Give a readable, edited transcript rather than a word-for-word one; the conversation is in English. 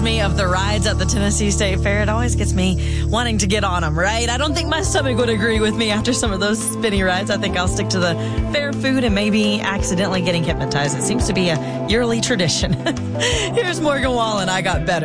me of the rides at the Tennessee State Fair. It always gets me wanting to get on them, right? I don't think my stomach would agree with me after some of those spinny rides. I think I'll stick to the fair food and maybe accidentally getting hypnotized. It seems to be a yearly tradition. Here's Morgan Wallen. I Got Better.